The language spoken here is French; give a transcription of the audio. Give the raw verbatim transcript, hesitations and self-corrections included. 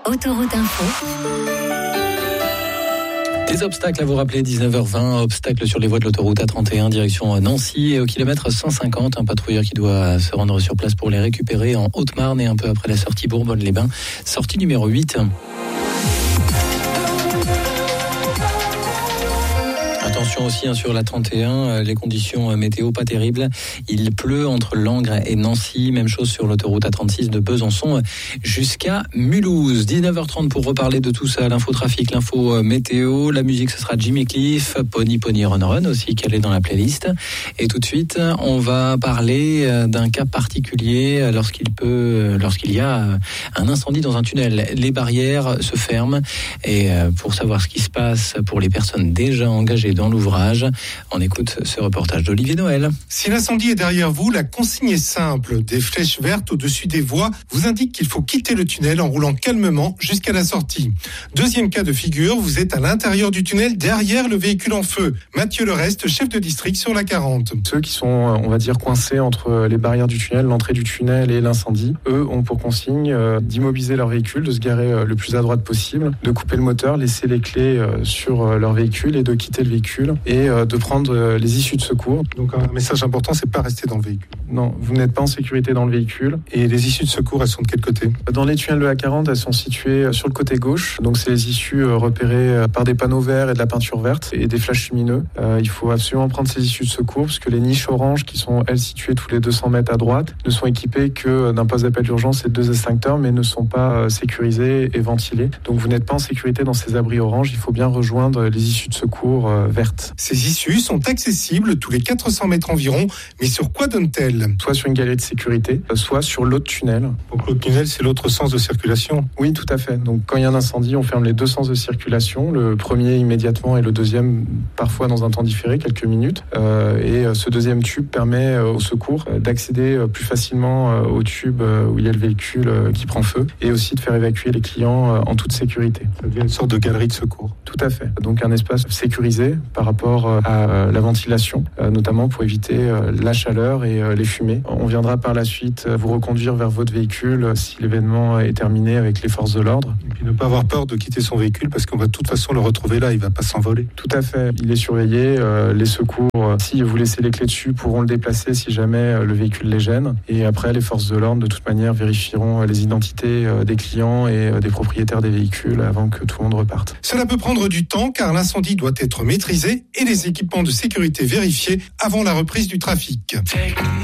Autoroute Info. Des obstacles à vous rappeler, dix-neuf heures vingt, obstacles sur les voies de l'autoroute A trente et un, direction Nancy, et au kilomètre cent cinquante, un patrouilleur qui doit se rendre sur place pour les récupérer en Haute-Marne et un peu après la sortie Bourbonne-les-Bains, sortie numéro huit. Attention aussi hein, sur la trente et un, les conditions météo pas terribles. Il pleut entre Langres et Nancy. Même chose sur l'autoroute A trente-six de Besançon jusqu'à Mulhouse. dix-neuf heures trente pour reparler de tout ça. L'infotrafic, l'info météo. La musique, ce sera Jimmy Cliff, Pony Pony Run Run aussi, qu'elle est dans la playlist. Et tout de suite, on va parler d'un cas particulier lorsqu'il peut, lorsqu'il y a un incendie dans un tunnel. Les barrières se ferment. Et pour savoir ce qui se passe pour les personnes déjà engagées dans l'ouvrage, on écoute ce reportage d'Olivier Noël. Si l'incendie est derrière vous, la consigne est simple. Des flèches vertes au-dessus des voies vous indiquent qu'il faut quitter le tunnel en roulant calmement jusqu'à la sortie. Deuxième cas de figure, vous êtes à l'intérieur du tunnel derrière le véhicule en feu. Mathieu Lereste, chef de district sur la quarante. Ceux qui sont, on va dire, coincés entre les barrières du tunnel, l'entrée du tunnel et l'incendie, eux ont pour consigne d'immobiliser leur véhicule, de se garer le plus à droite possible, de couper le moteur, laisser les clés sur leur véhicule et de quitter le véhicule et de prendre les issues de secours. Donc un message important, c'est pas rester dans le véhicule. Non, vous n'êtes pas en sécurité dans le véhicule. Et les issues de secours, elles sont de quel côté ? Dans les tunnels de l'A quarante, elles sont situées sur le côté gauche. Donc c'est les issues repérées par des panneaux verts et de la peinture verte et des flashs lumineux. Euh, il faut absolument prendre ces issues de secours parce que les niches oranges qui sont elles situées tous les deux cents mètres à droite ne sont équipées que d'un poste d'appel d'urgence et de deux extincteurs mais ne sont pas sécurisées et ventilées. Donc vous n'êtes pas en sécurité dans ces abris oranges. Il faut bien rejoindre les issues de secours euh, vertes. Ces issues sont accessibles tous les quatre cents mètres environ, mais sur quoi donnent-elles ? Soit sur une galerie de sécurité, soit sur l'autre tunnel. Donc l'autre tunnel, c'est l'autre sens de circulation ? Oui, tout à fait. Donc quand il y a un incendie, on ferme les deux sens de circulation, le premier immédiatement et le deuxième parfois dans un temps différé, quelques minutes. Euh, et ce deuxième tube permet au secours d'accéder plus facilement au tube où il y a le véhicule qui prend feu et aussi de faire évacuer les clients en toute sécurité. Ça devient une sorte de galerie de secours. Tout à fait. Donc un espace sécurisé par rapport à la ventilation, notamment pour éviter la chaleur et les fumées. On viendra par la suite vous reconduire vers votre véhicule si l'événement est terminé avec les forces de l'ordre. Et puis ne pas avoir peur de quitter son véhicule parce qu'on va de toute façon le retrouver là, il ne va pas s'envoler. Tout à fait. Il est surveillé. Les secours, si vous laissez les clés dessus, pourront le déplacer si jamais le véhicule les gêne. Et après, les forces de l'ordre, de toute manière, vérifieront les identités des clients et des propriétaires des véhicules avant que tout le monde reparte. Cela peut prendre du temps car l'incendie doit être maîtrisé et les équipements de sécurité vérifiés avant la reprise du trafic.